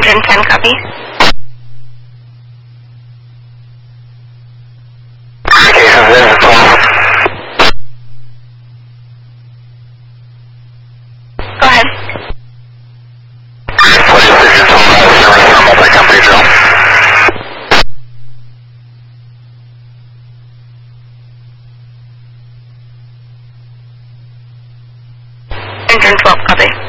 Engine 10, copy. Communications Engine 12. Go ahead. 26 Engine 12 service for multi-company drill. Engine 12, copy.